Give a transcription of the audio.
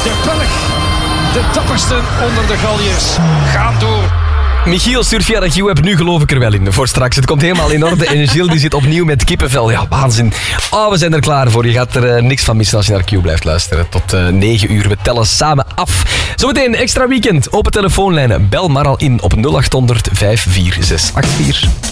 De Belg, de dapperste onder de Galliërs, gaan door. Michiel stuurt via de Q-app, nu geloof ik er wel in voor straks. Het komt helemaal in orde en Gilles die zit opnieuw met kippenvel. Ja, waanzin. Oh, we zijn er klaar voor. Je gaat er niks van missen als je naar Q blijft luisteren. Tot 9 uur. We tellen samen af. Zometeen extra weekend. Open telefoonlijnen. Bel maar al in op 0800 54684.